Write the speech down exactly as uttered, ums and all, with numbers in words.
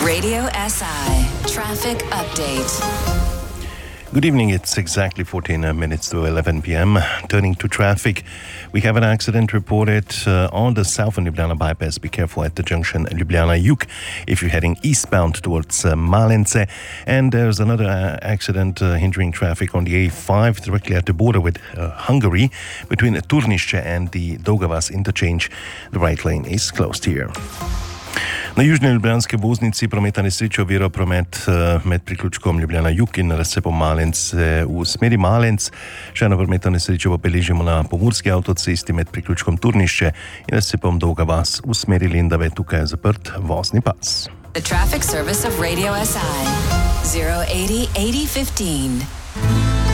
Radio S I Traffic Update. Good evening, it's exactly fourteen minutes to eleven p.m. Turning to traffic, we have an accident reported uh, on the southern Ljubljana bypass. Be careful at the junction Ljubljana Jug if you're heading eastbound towards uh, Malence. And there's another uh, accident uh, hindering traffic on the A five directly at the border with uh, Hungary between Turnišče and the Dolgavas interchange. The right lane is closed here. Na južni ljubljanski obvoznici prometa nesreča ovira promet med priključkom Ljubljana Jug in razcepom Malence v smeri Malenc. Še eno prometno nesrečo beležimo na pomurski avtocesti med priključkom Turnišče in razcepom Dolga vas v smeri Lendave. Tukaj je zaprt vozni pas. The traffic service of Radio S I zero eighty eighty fifteen.